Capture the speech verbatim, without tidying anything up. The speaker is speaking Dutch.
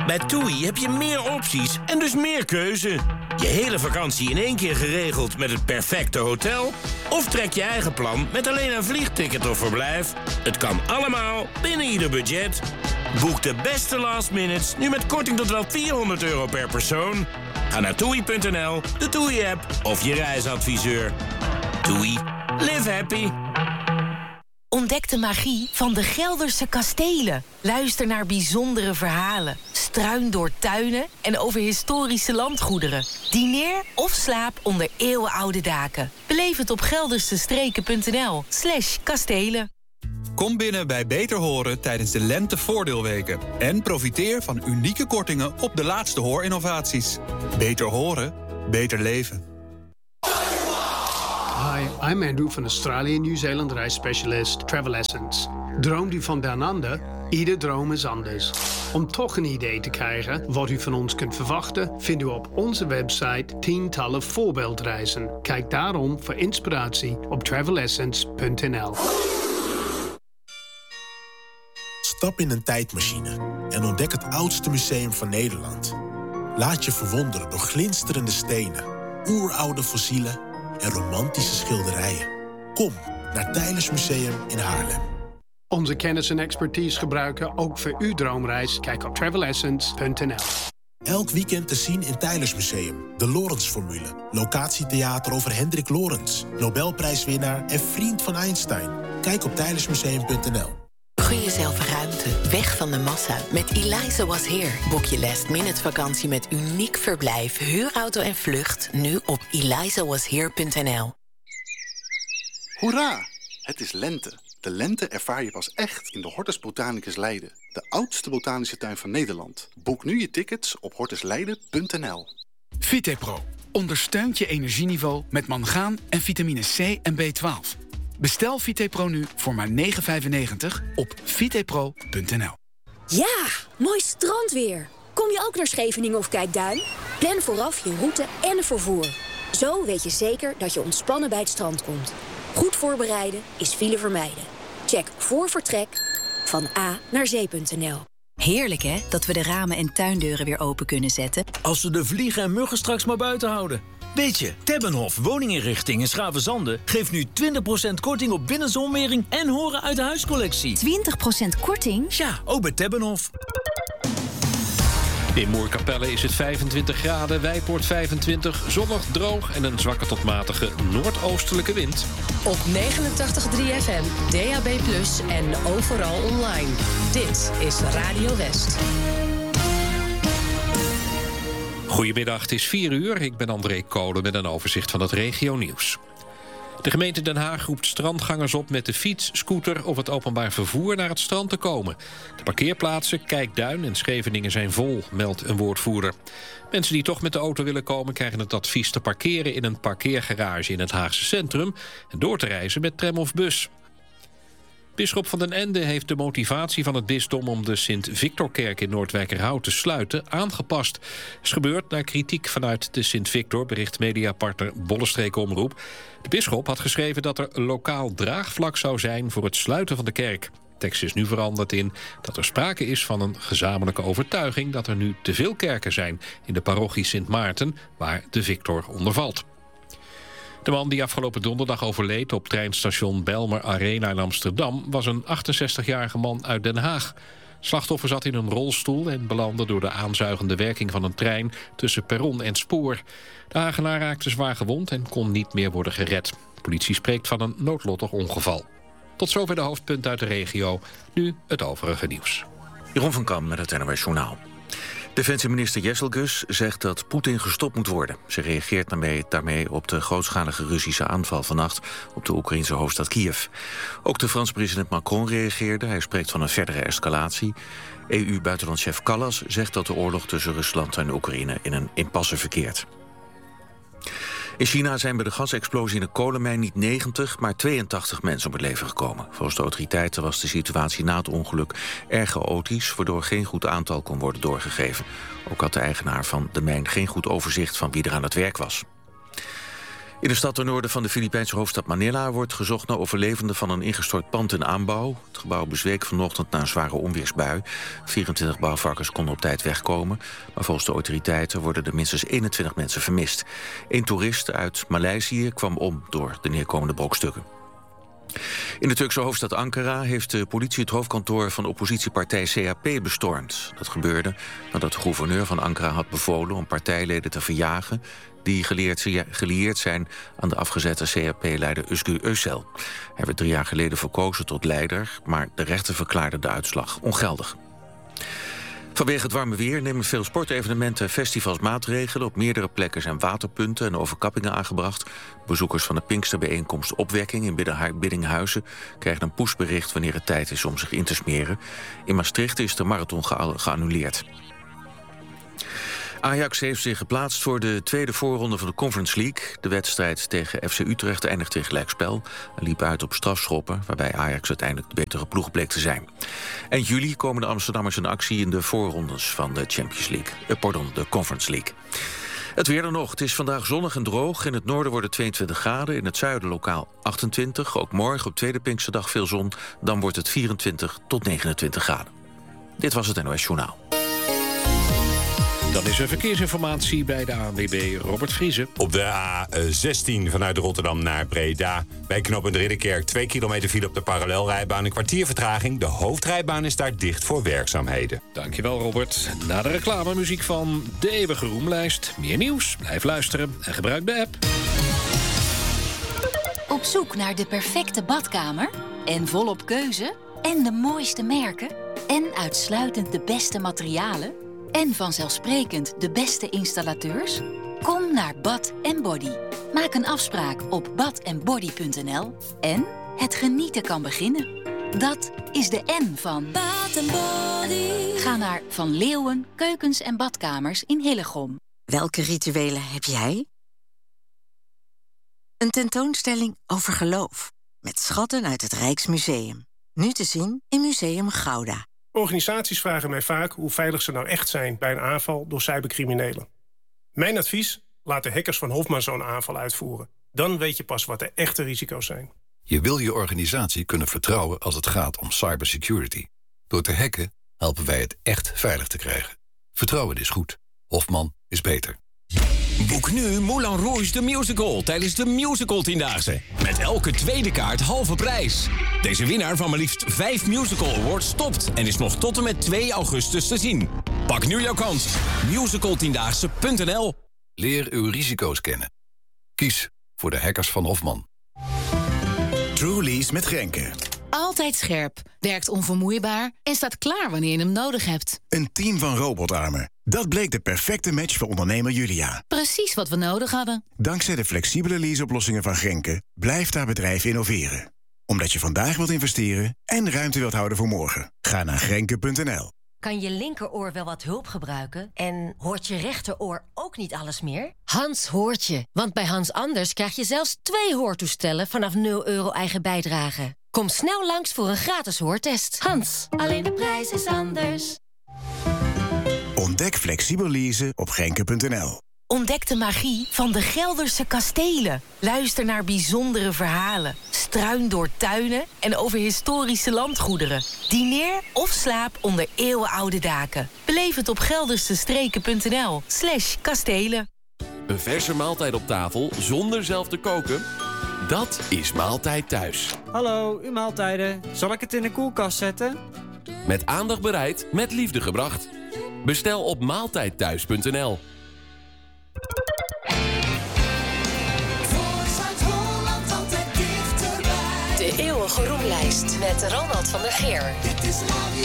Bij TUI heb je meer opties en dus meer keuze. Je hele vakantie in één keer geregeld met het perfecte hotel? Of trek je eigen plan met alleen een vliegticket of verblijf? Het kan allemaal binnen ieder budget. Boek de beste last minutes nu met korting tot wel vierhonderd euro per persoon. Ga naar toei punt n l, de TUI-app of je reisadviseur. TUI. Live happy. Ontdek de magie van de Gelderse kastelen. Luister naar bijzondere verhalen. Struin door tuinen en over historische landgoederen. Dineer of slaap onder eeuwenoude daken. Beleef het op geldersestreken punt n l slash kastelen. Kom binnen bij Beter Horen tijdens de lentevoordeelweken. En profiteer van unieke kortingen op de laatste hoorinnovaties. Beter horen, beter leven. Hi, I'm Andrew van Australië Nieuw-Zeeland reisspecialist Travel Essence. Droomt u van down under? Ieder droom is anders. Om toch een idee te krijgen wat u van ons kunt verwachten, vindt u op onze website tientallen voorbeeldreizen. Kijk daarom voor inspiratie op travel essence punt n l. Stap in een tijdmachine en ontdek het oudste museum van Nederland. Laat je verwonderen door glinsterende stenen, oeroude fossielen en romantische schilderijen. Kom naar Teylers Museum in Haarlem. Onze kennis en expertise gebruiken ook voor uw droomreis. Kijk op travel essence punt n l. Elk weekend te zien in Teylers Museum. De Lorentz-formule. Locatietheater over Hendrik Lorentz. Nobelprijswinnaar en vriend van Einstein. Kijk op teylers museum punt n l. Gun jezelf ruimte, weg van de massa. Met Eliza Was Here boek je last minute vakantie met uniek verblijf, huurauto en vlucht. Nu op eliza was here punt n l. Hoera! Het is lente. De lente ervaar je pas echt in de Hortus Botanicus Leiden. De oudste botanische tuin van Nederland. Boek nu je tickets op hortus leiden punt n l. Vitepro ondersteunt je energieniveau met mangaan en vitamine C en B twaalf. Bestel Vitepro nu voor maar negen vijfennegentig op vitepro punt n l. Ja, mooi strandweer. Kom je ook naar Scheveningen of Kijkduin? Plan vooraf je route en het vervoer. Zo weet je zeker dat je ontspannen bij het strand komt. Goed voorbereiden is file vermijden. Check voor vertrek van A naar zee punt n l. Heerlijk hè, dat we de ramen en tuindeuren weer open kunnen zetten. Als we de vliegen en muggen straks maar buiten houden. Weet je, Tebbenhof Woninginrichting in Schavenzande geeft nu twintig procent korting op binnenzonwering en horen uit de huiscollectie. twintig procent korting? Ja, ook bij Tebbenhof. In Moerkapelle is het vijfentwintig graden, Wijpoort vijfentwintig, zonnig, droog en een zwakke tot matige noordoostelijke wind. Op negenentachtig komma drie F M, D A B plus, en overal online. Dit is Radio West. Goedemiddag, het is vier uur. Ik ben André Kolen met een overzicht van het regionieuws. De gemeente Den Haag roept strandgangers op met de fiets, scooter of het openbaar vervoer naar het strand te komen. De parkeerplaatsen Kijkduin en Scheveningen zijn vol, meldt een woordvoerder. Mensen die toch met de auto willen komen krijgen het advies te parkeren in een parkeergarage in het Haagse centrum en door te reizen met tram of bus. Bisschop van den Ende heeft de motivatie van het bisdom om de Sint-Victorkerk in Noordwijkerhout te sluiten aangepast. Dat is gebeurd na kritiek vanuit de Sint-Victor, bericht mediapartner Bollestreek Omroep. De bisschop had geschreven dat er lokaal draagvlak zou zijn voor het sluiten van de kerk. De tekst is nu veranderd in dat er sprake is van een gezamenlijke overtuiging dat er nu te veel kerken zijn in de parochie Sint Maarten, waar de Victor onder valt. De man die afgelopen donderdag overleed op treinstation Bijlmer Arena in Amsterdam was een achtenzestigjarige man uit Den Haag. Slachtoffer zat in een rolstoel en belandde door de aanzuigende werking van een trein tussen perron en spoor. De Hagenaar raakte zwaar gewond en kon niet meer worden gered. De politie spreekt van een noodlottig ongeval. Tot zover de hoofdpunten uit de regio. Nu het overige nieuws. Jeroen van Kam met het N O S Journaal. Defensieminister Jesselgus zegt dat Poetin gestopt moet worden. Ze reageert daarmee, daarmee op de grootschalige Russische aanval vannacht op de Oekraïnse hoofdstad Kiev. Ook de Franse president Macron reageerde. Hij spreekt van een verdere escalatie. E U-buitenlandchef Kallas zegt dat de oorlog tussen Rusland en Oekraïne in een impasse verkeert. In China zijn bij de gasexplosie in een kolenmijn niet negentig, maar tweeëntachtig mensen om het leven gekomen. Volgens de autoriteiten was de situatie na het ongeluk erg chaotisch, waardoor geen goed aantal kon worden doorgegeven. Ook had de eigenaar van de mijn geen goed overzicht van wie er aan het werk was. In de stad ten noorden van de Filipijnse hoofdstad Manila wordt gezocht naar overlevenden van een ingestort pand in aanbouw. Het gebouw bezweek vanochtend na een zware onweersbui. vierentwintig bouwvakkers konden op tijd wegkomen, maar volgens de autoriteiten worden er minstens eenentwintig mensen vermist. Eén toerist uit Maleisië kwam om door de neerkomende brokstukken. In de Turkse hoofdstad Ankara heeft de politie het hoofdkantoor van de oppositiepartij C H P bestormd. Dat gebeurde nadat de gouverneur van Ankara had bevolen om partijleden te verjagen die gelieerd zijn aan de afgezette C H P-leider Özgür Özel. Hij werd drie jaar geleden verkozen tot leider, maar de rechter verklaarde de uitslag ongeldig. Vanwege het warme weer nemen veel sportevenementen en festivals maatregelen. Op meerdere plekken zijn waterpunten en overkappingen aangebracht. Bezoekers van de Pinksterbijeenkomst Opwekking in Biddinghuizen krijgen een pushbericht wanneer het tijd is om zich in te smeren. In Maastricht is de marathon ge- geannuleerd. Ajax heeft zich geplaatst voor de tweede voorronde van de Conference League. De wedstrijd tegen F C Utrecht eindigde in gelijkspel en liep uit op strafschoppen, waarbij Ajax uiteindelijk de betere ploeg bleek te zijn. Eind juli komen de Amsterdammers in actie in de voorrondes van de Champions League. Eh, pardon, de Conference League. Het weer dan nog. Het is vandaag zonnig en droog. In het noorden worden tweeëntwintig graden, in het zuiden lokaal achtentwintig. Ook morgen op tweede Pinksterdag veel zon. Dan wordt het vierentwintig tot negenentwintig graden. Dit was het N O S Journaal. Dan is er verkeersinformatie bij de A N W B Robert Vriezen. Op de A zestien vanuit Rotterdam naar Breda. Bij knooppunt Ridderkerk twee kilometer file op de parallelrijbaan. Een kwartier vertraging. De hoofdrijbaan is daar dicht voor werkzaamheden. Dankjewel Robert. Na de reclamemuziek van de eeuwige roemlijst. Meer nieuws. Blijf luisteren en gebruik de app. Op zoek naar de perfecte badkamer? En volop keuze? En de mooiste merken? En uitsluitend de beste materialen? En vanzelfsprekend de beste installateurs? Kom naar Bath en Body. Maak een afspraak op bath and body punt n l en het genieten kan beginnen. Dat is de N van Bath and Body. Ga naar Van Leeuwen Keukens en Badkamers in Hillegom. Welke rituelen heb jij? Een tentoonstelling over geloof. Met schatten uit het Rijksmuseum. Nu te zien in Museum Gouda. Organisaties vragen mij vaak hoe veilig ze nou echt zijn bij een aanval door cybercriminelen. Mijn advies? Laat de hackers van Hofman zo'n aanval uitvoeren. Dan weet je pas wat de echte risico's zijn. Je wil je organisatie kunnen vertrouwen als het gaat om cybersecurity. Door te hacken helpen wij het echt veilig te krijgen. Vertrouwen is goed. Hofman is beter. Boek nu Moulin Rouge the Musical tijdens de Musical Tiendaagse. Met elke tweede kaart halve prijs. Deze winnaar van maar liefst vijf Musical Awards stopt en is nog tot en met twee augustus te zien. Pak nu jouw kans. musical tiendaagse punt n l. Leer uw risico's kennen. Kies voor de hackers van Hofman. Truly's met Grenke. Altijd scherp, werkt onvermoeibaar en staat klaar wanneer je hem nodig hebt. Een team van robotarmen. Dat bleek de perfecte match voor ondernemer Julia. Precies wat we nodig hadden. Dankzij de flexibele leaseoplossingen van Grenke blijft haar bedrijf innoveren. Omdat je vandaag wilt investeren en ruimte wilt houden voor morgen. Ga naar grenke punt n l. Kan je linkeroor wel wat hulp gebruiken? En hoort je rechteroor ook niet alles meer? Hans hoort je, want bij Hans Anders krijg je zelfs twee hoortoestellen vanaf nul euro eigen bijdrage. Kom snel langs voor een gratis hoortest. Hans, alleen de prijs is anders. Ontdek flexibel leasen op grenke punt n l. Ontdek de magie van de Gelderse kastelen. Luister naar bijzondere verhalen. Struin door tuinen en over historische landgoederen. Dineer of slaap onder eeuwenoude daken. Beleef het op geldersestreken punt n l slash kastelen. Een verse maaltijd op tafel zonder zelf te koken? Dat is Maaltijd Thuis. Hallo, uw maaltijden. Zal ik het in de koelkast zetten? Met aandacht bereid, met liefde gebracht. Bestel op maaltijdthuis punt n l. De eeuwige roemlijst met Ronald van der Geer.